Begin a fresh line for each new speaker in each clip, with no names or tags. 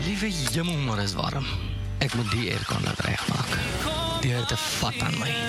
Liewe jemmel, maar is warm. Ek moet die aircon laat regmaak. Die het 'n vat aan my.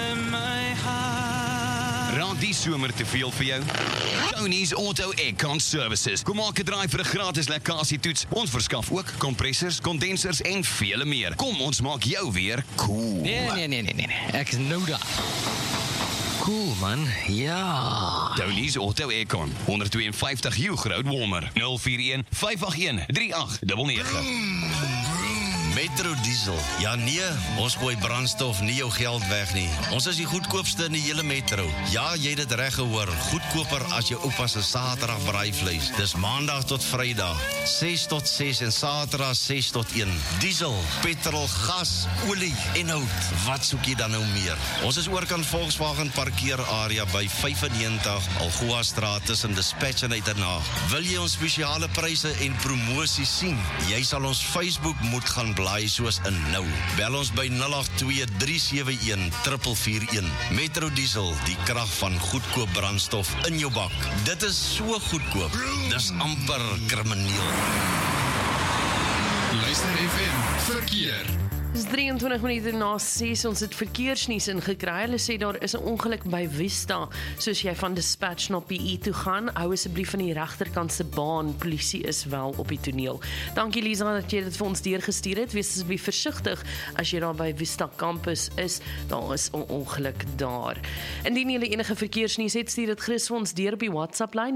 Raak die somer te veel vir jou? Tony's Auto Aircon Services. Kom maak 'n draai vir 'n gratis lekkasietoets. Ons verskaf ook kompressors, kondensers en vele meer. Kom, ons maak jou weer cool.
Nee. Ek is nou daar. Cool, man. Ja.
Tony's Auto Aircon. 152 Hugh Road Walmer. 041 581 3899.
Metro Diesel. Ja nee, ons gooi brandstof nie jou geld weg nie. Ons is die goedkoopste in die hele metro. Ja, jy het dit reg gehoor. Goedkoper as jou oupa se Saterdag braaivleis. Dis Maandag tot Vrydag, 6 tot 6 en Saterdag 6 tot 1. Diesel, petrol, gas, olie en hout. Wat soek jy dan nou meer? Ons is oorkant Volkswagen parkeerarea by 95 Algoa Straat tussen Dispatch en Uiternaag. Wil jy ons spesiale pryse en promosies sien? Jy sal ons Facebook moet gaan blaai soos in nou. Bel ons by 082-371-441. Metro Diesel, die krag van goedkoop brandstof in jou bak. Dit is so goedkoop. Dis amper krimineel.
Luister FM, verkeer.
Dis 23 minute na 6, ons het verkeersnuus ingekry. Hulle sê daar is 'n ongeluk by Vista, soos jy van Dispatch na PE toe gaan. Hou asseblief van die regterkant se baan, polisie is wel op die toneel. Dankie Lisa dat jy dit vir ons deurgestuur het. Wees asseblief versigtig as jy daar by Vista Campus is. Daar is 'n ongeluk daar. Indien jy enige verkeersnuus het, stuur dit gerus vir ons deur op die WhatsApp lyn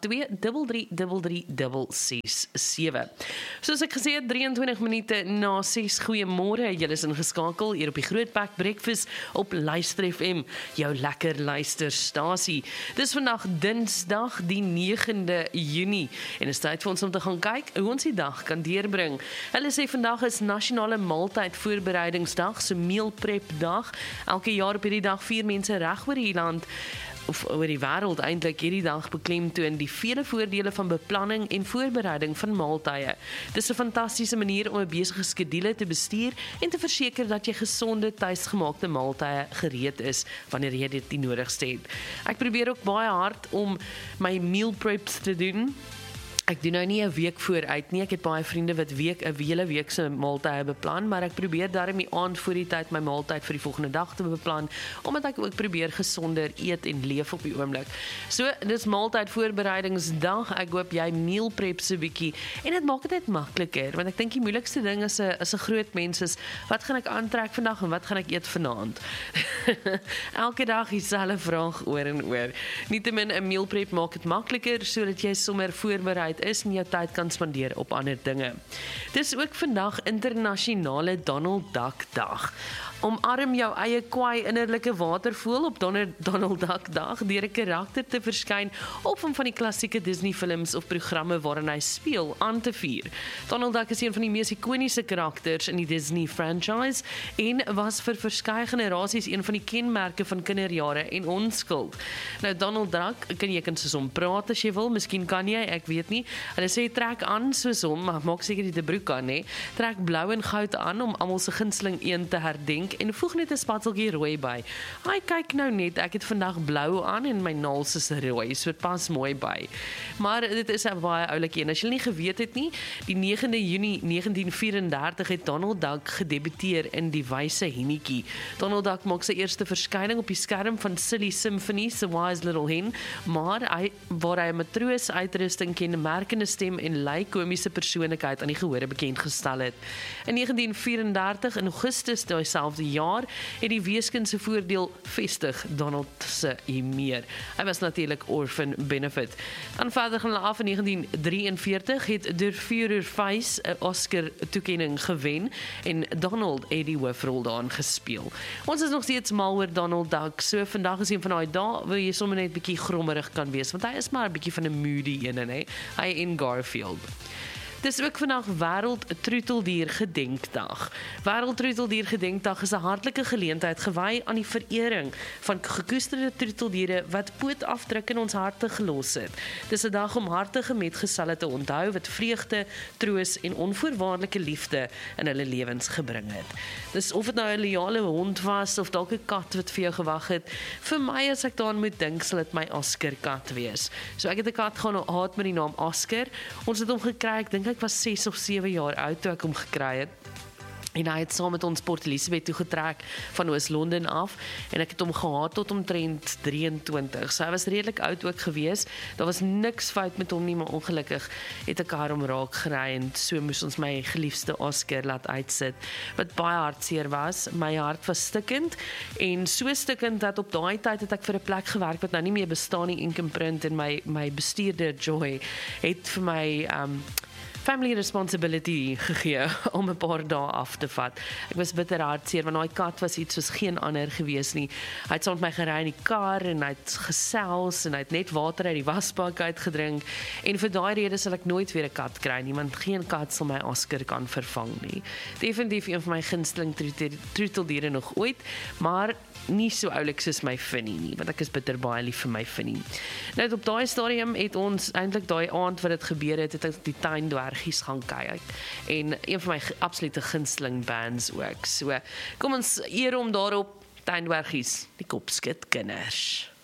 082-3333-667. Soos ek gesê het, 23 minute na 6, goeiemôre. Julle is ingeskakel hier op die Grootbek Breakfast op Luister FM, jou lekker luisterstasie. Dis vandag Dinsdag die 9de Junie en is tyd vir ons om te gaan kyk hoe ons die dag kan deurbring. Hulle sê vandag is Nasionale Maaltyd Voorbereidingsdag, so meal prep dag. Elke jaar op hierdie dag vier mense reg oor die land of oor die wêreld eintlik hierdie dag beklemtoon die vele voordele van beplanning en voorbereiding van maaltye. Dis 'n fantastiese manier om 'n besige skedule te bestuur en te verseker dat jy gesonde tuisgemaakte maaltye gereed is wanneer jy dit die nodigste het. Ek probeer ook baie hard om my meal preps te doen. Ek doen nou nie 'n week vooruit nie. Ek het baie vriende wat 'n hele week se maaltye beplan, maar ek probeer daarom die aand voor die tyd my maaltyd vir die volgende dag te beplan, omdat ek ook probeer gesonder eet en leef op die oomblik. So, dis maaltyd voorbereidingsdag. Ek hoop jy meal prep so 'n bietjie en dit maak dit net makliker, want ek dink die moeilikste ding as 'n groot mens is, wat gaan ek aantrek vandag en wat gaan ek eet vanaand? Elke dag dieselfde vraag oor en oor. Nietemin 'n meal prep maak dit makliker sodat jy sommer voorberei is en jou tyd kan spandeer op ander dinge. Dis ook vandag internasionale Donald Duck Dag. Omarm jou eie kwaai innerlike watervoël op Donald Duck Dag deur 'n karakter te verskyn op van die klassieke Disney films of programme waarin hy speel aan te vier. Donald Duck is een van die mees ikoniese karakters in die Disney franchise en was vir verskeie generasies een van die kenmerke van kinderjare en onskuld. Nou Donald Duck, jy kan soos hom praat as jy wil, miskien kan jy, ek weet nie. Hulle sê trek aan soos hom, maar maak seker jy 'n broek aan, hè. Trek blou en goud aan om almal se gunsteling een te herdenk en voeg net 'n spatseltjie rooi by. Ai, kyk nou net, ek het vandag blou aan en my naels is rooi, so dit pas mooi by. Maar dit is 'n baie oulike een. As jy nie geweet het nie, die 9de Junie 1934 het Donald Duck gedebuteer in Die Wyse Hennetjie. Donald Duck maak sy eerste verskyning op die skerm van Silly Symphony, The Wise Little Hen, maar waar hy 'n matroos uitrusting, kenmerkende stem en komiese persoonlikheid aan die gehore bekend gestel het. In 1934, in Augustus dieselfde jaar, het die weeskindse voordeel vestig Donald se humeur. Hy was natuurlik orphan benefit. Dan verder gaan hulle af in 1943 het Der Führerfeis 'n Oscar toekenning gewen en Donald het die hoofrol daarin gespeel. Ons is nog steeds mal oor Donald Duck, so vandag is een van daai dae waar jy sommer net bietjie grommerig kan wees, want hy is maar 'n bietjie van 'n moody een, hè. Hy en Garfield. Dis ook vandag Wêreld Troeteldier Gedenkdag. Wêreld Troeteldier Gedenkdag is 'n hartlike geleentheid gewy aan die verering van gekoesterde troeteldiere wat pootafdruk in ons harte gelos het. Dis 'n dag om hartige metgeselle te onthou wat vreugde, troos en onvoorwaardelike liefde in hulle lewens gebring het. Dis of dit nou 'n loyale hond was of dalk 'n kat wat vir jou gewag het. Vir my, as ek daaraan moet dink, sal dit my Oscar kat wees. So ek het 'n kat gehad met die naam Oscar. Ons het hom gekry, ek dink hy ek was 6 of 7 jaar oud toe ek hom gekry het. En hy het saam met ons Port Elizabeth toegetrek van Oos-London af en ek het hom gehad tot omtrent 23. So hy was redelik oud ook gewees. Daar was niks fout met hom nie, maar ongelukkig het ek haar om raak gery en so moes ons my geliefde Oscar laat uitsit. Wat baie hartseer was. My hart was stikkend en so stikkend dat op daai tyd het ek vir 'n plek gewerk wat nou nie meer bestaan nie, Ink & Print, en my bestuurder Joy het vir my family responsibility gegee om 'n paar dae af te vat. Ek was bitter hartseer want daai kat was iets soos geen ander gewees nie. Hy het saam met my gery in die kar en hy het gesels en hy het net water uit die wasbak uitgedrink en vir daai rede sal ek nooit weer 'n kat kry nie, want geen kat sal my Oscar kan vervang nie. Definitief een van my gunsteling troeteldiere nog ooit, maar nie so oulik soos my Finnie nie, want ek is bitter baie lief vir my Finnie. Nou op daai stadium het ons eintlik daai aand wat dit gebeur het ek die tuindwergies gaan kyk en een van my absolute gunsteling bands ook. So kom ons eer om daarop tuindwergies, die Kopskit Kinders.